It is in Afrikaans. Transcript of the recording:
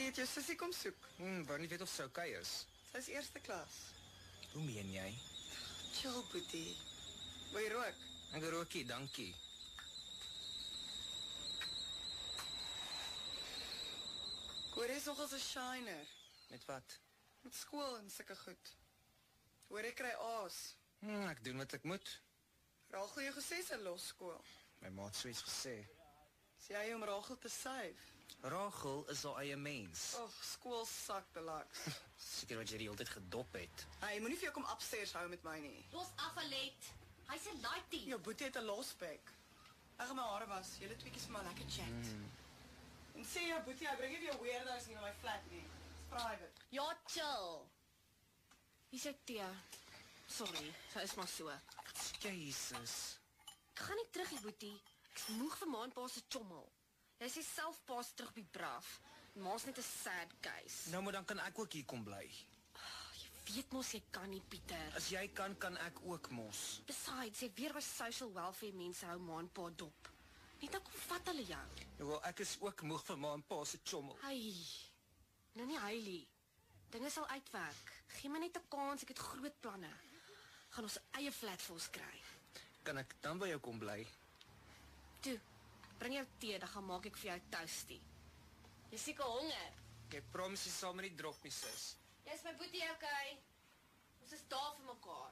het jou sussie kom soek. Wou nie weet of sy okay is. Sy is eerste klas. Hoe meen jy? Chill, boetie. Wil jy rook? Ek rookie, dankie. Hoor jy is nogals 'n shiner. Met wat? Met skool en sulke goed. Hoor jy kry A's. Ek doen wat ek moet. Rachel jy gesê sy los skool. My ma het so iets gesê. Is jy om Rachel te save? Rachel is haar eie mens. Och, skool sak deluxe. Seker wat jy die hele tyd gedop het. Hey, moenie vir jou kom upstairs hou met my nie. Los af, Alet. Hy's 'n laaitie. Jou boetie het 'n losbek. Ek gaan my hare was. Julle tweeetjies vir my lekker chat. En sê jou boetie, hy bring nie jou weirdos hier na my flat nie. It's private. Ja, chill. Wie sê Thea? Sorry, sy is maar so. Jesus. Ek gaan nie terug, Boetie. Ek's moeg vir ma en pa se chommel. Jy sê self pa's terug by braaf. Ma's net 'n sad case. Nou, maar dan kan ek ook hier kom bly. Jy weet mos jy kan nie, Pieter. As jy kan ek ook mos. Besides, jy weer by social welfare mense hou ma en pa dop. Net dan kom vat hulle jou. Ja, wel, ek is ook moeg van ma en pa se chommel. Hey. Nou nie huilie. Dinge sal uitwerk. Gee my net 'n kans, ek het groot planne. Gaan ons eie flat vir ons kry. Kan ek dan by jou kom bly? Toe, bring jou tee, dan gaan maak ek vir jou toastie. Jy seker honger. Ek promise jy sal my nie drop nie, sis. Jy's my boetie, okay? Ons is daar vir mekaar.